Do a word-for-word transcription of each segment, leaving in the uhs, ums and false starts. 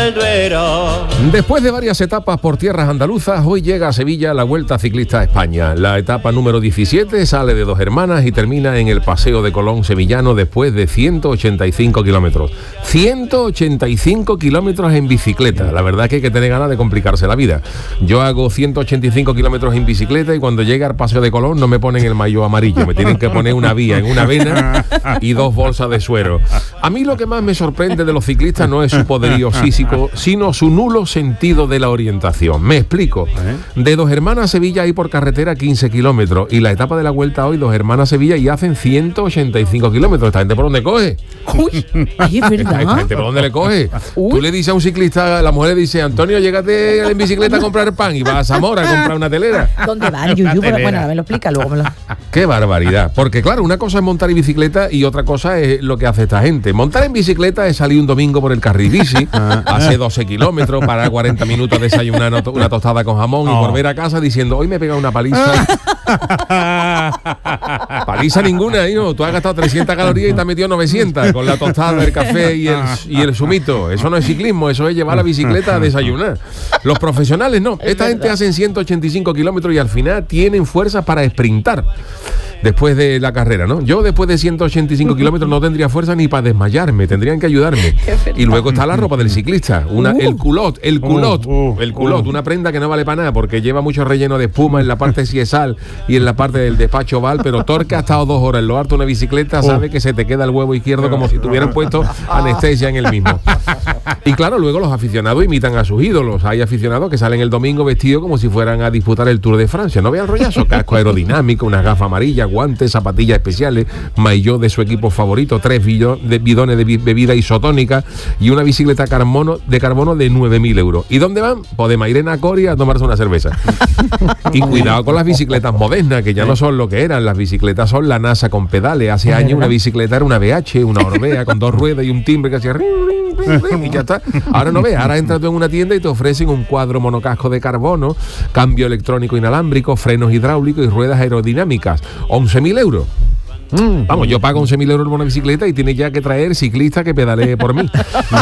del Duero. Después de varias etapas por tierras andaluzas, hoy llega a Sevilla la Vuelta Ciclista a España. La etapa número diecisiete sale de Dos Hermanas y termina en el Paseo de Colón sevillano después de ciento ochenta y cinco kilómetros. ciento ochenta y cinco kilómetros en bicicleta. La verdad que hay que tener ganas de complicarse la vida. Yo hago ciento ochenta y cinco kilómetros en bicicleta y cuando llega al Paseo de Colón no me ponen el maillot amarillo. Me tienen que poner una vía en una vena y dos bolsas de suero. A mí lo que más me sorprende de los ciclistas no es su poderío físico, sino su nulo sentido de la orientación. Me explico. De Dos Hermanas a Sevilla hay por carretera quince kilómetros y la etapa de la Vuelta hoy, Dos Hermanas a Sevilla, y hacen ciento ochenta y cinco kilómetros. ¿Esta gente por dónde coge? Uy, ay, es verdad. ¿Esta gente por dónde le coge? Uy. Tú le dices a un ciclista, la mujer le dice, Antonio, llégate en bicicleta a comprar pan, y va a Zamora a comprar una telera. ¿Dónde van, Yuyu? Pero, bueno, ahora me lo explica, luego me lo... ¡Qué barbaridad! Porque claro, una cosa es montar en bicicleta y otra cosa es lo que hace esta gente. Montar en bicicleta es salir un domingo por el carril bici, hace doce kilómetros, parar cuarenta minutos, desayunar una tostada con jamón y volver a casa diciendo, hoy me he pegado una paliza. Paliza ninguna, ¿no? Tú has gastado trescientas calorías y te has metido novecientas con la tostada, el café y el, y el zumito. Eso no es ciclismo, eso es llevar la bicicleta a desayunar. Los profesionales no. Esta gente hacen ciento ochenta y cinco kilómetros y al final tienen fuerzas para sprintar después de la carrera, ¿no? Yo después de ciento ochenta y cinco kilómetros no tendría fuerza ni para desmayarme, tendrían que ayudarme. Y luego está la ropa del ciclista, una, uh, el culot, el culot, uh, uh, el culot, uh. una prenda que no vale para nada porque lleva mucho relleno de espuma en la parte siesal y en la parte del despacho oval, pero Torque ha estado dos horas en lo alto de una bicicleta, sabe que se te queda el huevo izquierdo como si tuvieran puesto anestesia en el mismo. Y claro, luego los aficionados imitan a sus ídolos. Hay aficionados que salen el domingo vestidos como si fueran a disputar el Tour de Francia. No vean el rollazo, casco aerodinámico, unas gafas amarillas, guantes, zapatillas especiales, maillot de su equipo favorito, tres de bidones de bebida isotónica y una bicicleta carbono, de carbono de nueve mil euros. ¿Y dónde van? Pues de Mairena a Coria a tomarse una cerveza. Y cuidado con las bicicletas modernas, que ya no son lo que eran. Las bicicletas son la NASA con pedales. Hace años una bicicleta era una B H, una Orbea con dos ruedas y un timbre que hacía ring, ring, ring, ring, y ya está. Ahora no ves, ahora entras tú en una tienda y te ofrecen un cuadro monocasco de carbono, cambio electrónico inalámbrico, frenos hidráulicos y ruedas aerodinámicas. once mil euros. Mm, vamos, yo pago once mil euros por una bicicleta y tiene ya que traer ciclista que pedalee por mí.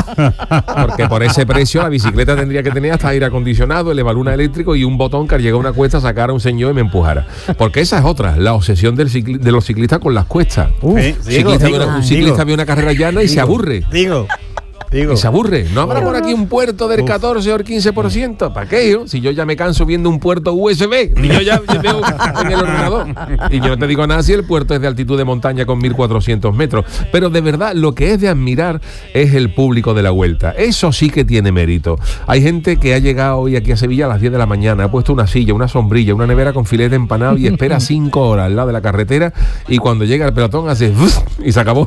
Porque por ese precio la bicicleta tendría que tener hasta aire acondicionado, elevaluna eléctrico y un botón que al llegar a una cuesta sacara a un señor y me empujara. Porque esa es otra, la obsesión del cicli- de los ciclistas con las cuestas. Uf, sí, ciclista digo, ve una, un ciclista digo, ve una carrera llana y digo, se aburre. Digo. Digo. Y se aburre. ¿No habrá por aquí un puerto del catorce o el quince por ciento? ¿Para qué? Yo? Si yo ya me canso viendo un puerto U S B. Y yo ya veo en el ordenador. Y yo no te digo nada si el puerto es de altitud de montaña con mil cuatrocientos metros. Pero de verdad, lo que es de admirar es el público de la Vuelta. Eso sí que tiene mérito. Hay gente que ha llegado hoy aquí a Sevilla a las diez de la mañana, ha puesto una silla, una sombrilla, una nevera con filete empanado y espera cinco horas al lado de la carretera y cuando llega el pelotón hace y se acabó.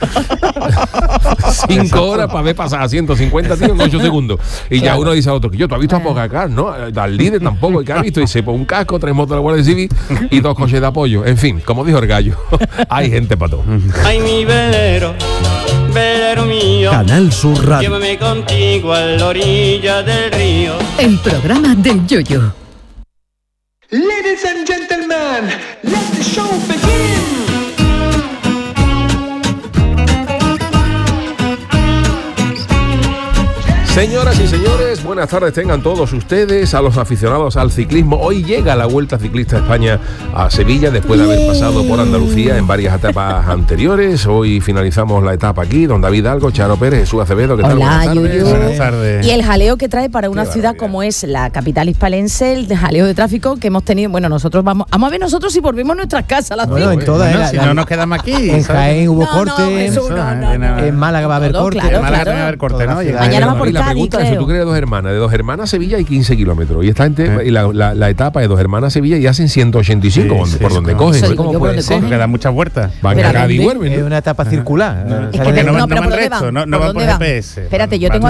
Cinco horas para ver pasar a ciento cincuenta tíos en ocho segundos. Y ya uno dice a otro, que yo, ¿tú has visto a Pogacar? No, al líder tampoco. ¿Qué has visto? Y se pone un casco, tres motos de la Guardia Civil y dos coches de apoyo. En fin, como dijo el gallo, hay gente para todo. Ay, mi velero, velero mío, Canal Sur Radio. llévame contigo a la orilla del río. El programa del Yoyo. Ladies and gentlemen, let the show begin. Señoras y señores, buenas tardes tengan todos ustedes, a los aficionados al ciclismo. Hoy llega la Vuelta Ciclista a España a Sevilla después de haber pasado por Andalucía en varias etapas anteriores. Hoy finalizamos la etapa aquí, don David Algo, Charo Pérez, Jesús Acevedo. ¿Qué tal? Hola, buenas tardes. Yuyu. Buenas tardes. Y el jaleo que trae para una Qué ciudad barbaridad. como es la capital hispalense, el jaleo de tráfico que hemos tenido. Bueno, nosotros vamos, vamos a ver nosotros si volvemos a nuestras casas a las Bueno, cinco. en todas, Bueno, eh, si la- no nos quedamos aquí. En ¿sabes? Jaén hubo No, no, corte, Jesús, no, no, no. en Málaga va a haber Todo, corte. claro, En Málaga claro. también va a haber corte, ¿no? Llega- Mañana va por Y la Cádiz, pregunta es, creo. tú crees de Dos Hermanas, de Dos Hermanas a Sevilla hay quince kilómetros y esta gente, Eh. y la, la, la etapa de Dos Hermanas a Sevilla y hacen ciento ochenta y cinco Sí, por, sí, por sí, donde claro. cogen. Soy ¿Cómo yo por puede donde ser? cogen. Que da muchas vueltas. Van Pero a ¿a Cádiz y dónde? vuelven, Es ¿no? una etapa circular. Es O sea, que que no- no, no pero van ¿por dónde recto, van? no- no ¿Por van por dónde van? G P S. Espérate, yo Van tengo